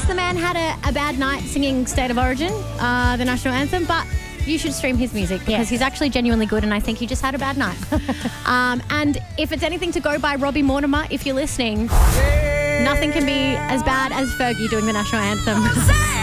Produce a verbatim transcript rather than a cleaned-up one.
Yes, the man had a, a bad night singing State of Origin, uh, the national anthem, but you should stream his music because Yes. he's actually genuinely good and I think he just had a bad night. um, and if it's anything to go by, Robbie Mortimer, if you're listening, nothing can be as bad as Fergie doing the national anthem.